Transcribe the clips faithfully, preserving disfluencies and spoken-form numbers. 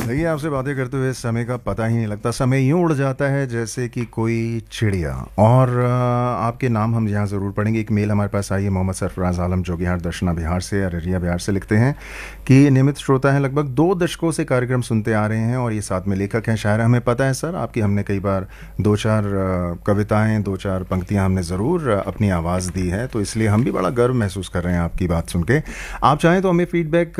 देखिए, आपसे बातें करते हुए समय का पता ही नहीं लगता। समय यूं उड़ जाता है जैसे कि कोई चिड़िया। और अ, आपके नाम हम यहाँ ज़रूर पढ़ेंगे। एक मेल हमारे पास आई है, मोहम्मद सरफराज आलम जोगिहार दर्शना बिहार से, अररिया बिहार से, लिखते हैं कि नियमित श्रोता हैं, लगभग दो दशकों से कार्यक्रम सुनते आ रहे हैं और ये साथ में लेखक हैं, शायर। हमें पता है सर आपकी, हमने कई बार दो चार अ, कविताएं, दो चार पंक्तियां हमने ज़रूर अ, अपनी आवाज़ दी है, तो इसलिए हम भी बड़ा गर्व महसूस कर रहे हैं आपकी बात सुन के। आप चाहें तो हमें feedback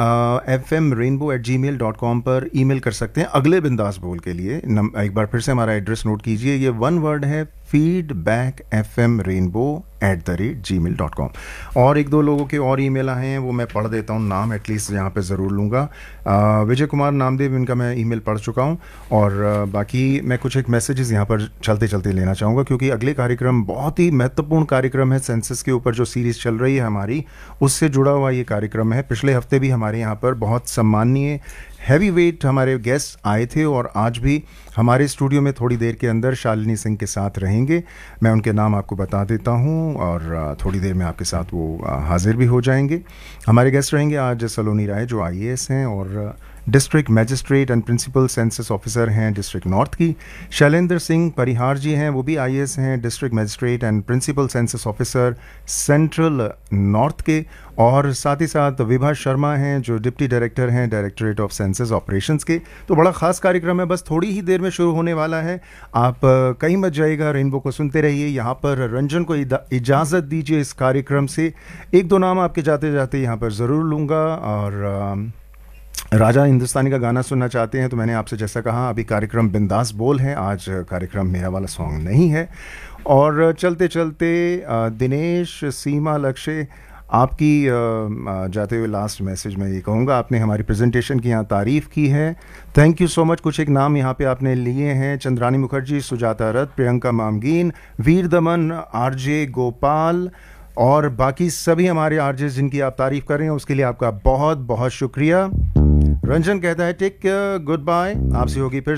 F M rainbow eight जी मेल डॉट कॉम पर ईमेल कर सकते हैं अगले बिंदास बोल के लिए। नम, एक बार फिर से हमारा एड्रेस नोट कीजिए, ये वन वर्ड है, feed back F M rainbow at the rate ji mail dot com. और एक दो लोगों के और ईमेल आए हैं, वो मैं पढ़ देता हूँ, नाम एटलीस्ट यहाँ पे ज़रूर लूँगा। अ, विजय कुमार नामदेव, इनका मैं ईमेल पढ़ चुका हूँ। और अ, बाकी मैं कुछ एक मैसेजेस यहाँ पर चलते चलते लेना चाहूँगा, क्योंकि अगले कार्यक्रम बहुत ही महत्वपूर्ण कार्यक्रम है। सेंसस के ऊपर जो सीरीज़ चल रही है हमारी, उससे जुड़ा हुआ ये कार्यक्रम है। पिछले हफ्ते भी हमारे यहाँ पर बहुत सम्माननीय हैवी वेट हमारे गेस्ट आए थे और आज भी हमारे स्टूडियो में थोड़ी देर के अंदर शालिनी सिंह के साथ रहेंगे। मैं उनके नाम आपको बता देता हूं और अ, थोड़ी देर में आपके साथ वो अ, हाजिर भी हो जाएंगे। हमारे गेस्ट रहेंगे आज सलोनी राय, जो आई ए एस हैं और district magistrate and principal census officer हैं डिस्ट्रिक्ट नॉर्थ की। शैलेंद्र सिंह परिहार जी हैं, वो भी आई ए एस हैं, district magistrate and principal census officer central north के। और साथ ही साथ विभा शर्मा हैं, जो डिप्टी डायरेक्टर हैं डायरेक्टोरेट ऑफ सेंसस ऑपरेशंस के। तो बड़ा ख़ास कार्यक्रम है, बस थोड़ी ही देर में शुरू होने वाला है। आप अ, कहीं मत जाइएगा, रेनबो को सुनते रहिए। यहाँ पर रंजन को इदा- इजाज़त दीजिए इस कार्यक्रम से। एक दो नाम आपके जाते जाते यहाँ पर ज़रूर लूँगा। और अ, राजा हिंदुस्तानी का गाना सुनना चाहते हैं तो मैंने आपसे जैसा कहा, अभी कार्यक्रम बिंदास बोल है, आज कार्यक्रम मेरा वाला सॉन्ग नहीं है। और चलते चलते अ, दिनेश, सीमा, लक्ष्य, आपकी अ, अ, जाते हुए लास्ट मैसेज में ये कहूँगा, आपने हमारी प्रेजेंटेशन की यहाँ तारीफ़ की है, थैंक यू सो मच। कुछ एक नाम यहाँ पे आपने लिए हैं, चंद्रानी मुखर्जी, सुजाता रथ, प्रियंका मामगीन, वीर दमन, आरजे गोपाल और बाकी सभी हमारे आरजेस जिनकी आप तारीफ़ कर रहे हैं, उसके लिए आपका बहुत बहुत शुक्रिया। रंजन कहता है टेक केयर, गुड बाय, आपसे होगी फिर